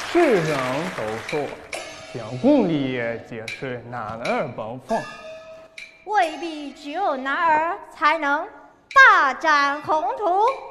世人都说，建功立业皆是男儿本分， 未必只有男儿才能大展宏图。